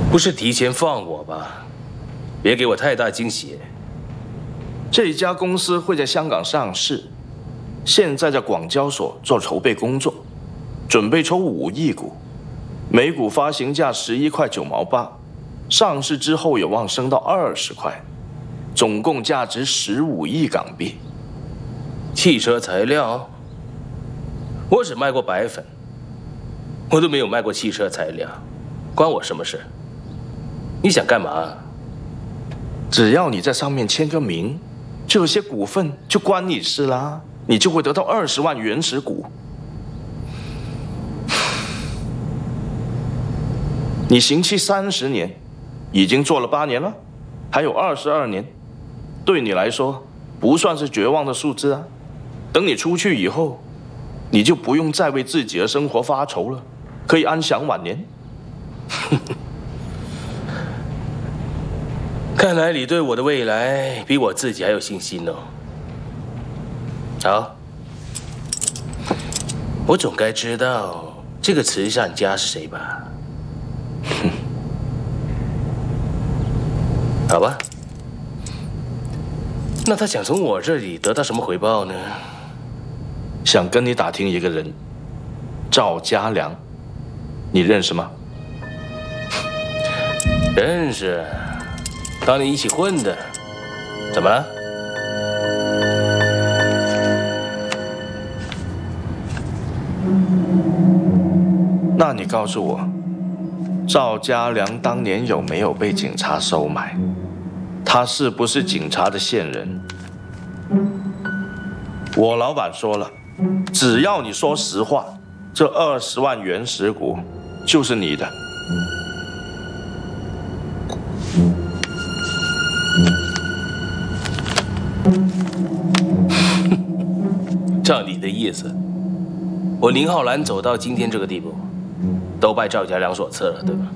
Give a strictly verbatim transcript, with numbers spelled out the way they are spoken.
不是提前放我吧？别给我太大惊喜。 这家公司会在香港上市，现在在广交所做筹备工作，准备抽五亿股，每股发行价十一块九毛八，上市之后有望升到二十块，总共价值十五亿港币。 汽车材料，我只卖过白粉，我都没有卖过汽车材料，关我什么事？你想干嘛？ 只要你在上面签个名，这些股份就关你事啦，你就会得到二十万原始股。你刑期三十年，已经做了八年了，还有二十二年，对你来说不算是绝望的数字啊。等你出去以后，你就不用再为自己的生活发愁了，可以安享晚年。 看来你对我的未来比我自己还有信心哦。好，我总该知道这个慈善家是谁吧？好吧，那他想从我这里得到什么回报呢？ 想跟你打听一个人，赵家良，你认识吗？ 认识，当年一起混的。怎么了？ 那你告诉我，赵家良当年有没有被警察收买？他是不是警察的线人？我老板说了，只要你说实话，这二十万原始股就是你的。 照你的意思，我宁浩然走到今天这个地步，都拜赵家良所赐了，对吧？